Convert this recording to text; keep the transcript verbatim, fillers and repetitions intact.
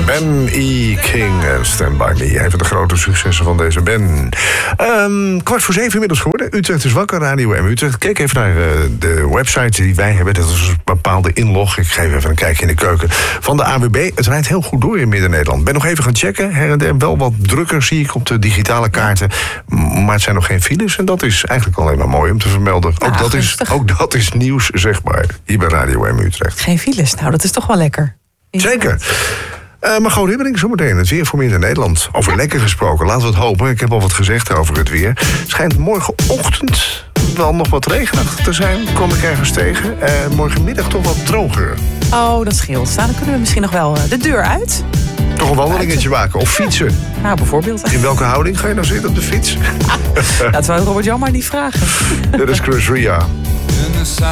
Ben E. King en Stand By Me. Een van de grote successen van deze band. Um, kwart voor zeven inmiddels geworden. Utrecht is wakker, Radio M Utrecht. Kijk even naar uh, de website die wij hebben. Dat is een bepaalde inlog. Ik geef even een kijkje in de keuken van de A W B. Het rijdt heel goed door in Midden-Nederland. Ik ben nog even gaan checken. Her en der wel wat drukker zie ik op de digitale kaarten. Maar het zijn nog geen files. En dat is eigenlijk alleen maar mooi om te vermelden. Ook, ja, dat, is, ook dat is nieuws, zeg maar. Hier bij Radio M Utrecht. Geen files, nou dat is toch wel lekker. Zeker. Uh, Margot Ribbering, zometeen het weer voor Midden-Nederland. Over ja. lekker gesproken, laten we het hopen. Ik heb al wat gezegd over het weer. Het schijnt morgenochtend wel nog wat regenachtig te zijn. Kom ik ergens tegen. Uh, morgenmiddag toch wat droger. Oh, dat scheelt. Nou, dan kunnen we misschien nog wel de deur uit. Toch een wandelingetje maken of fietsen. Nou, bijvoorbeeld. In welke houding ga je nou zitten op de fiets? Dat zou Robert Jan maar niet vragen. Dit is Chris Ria.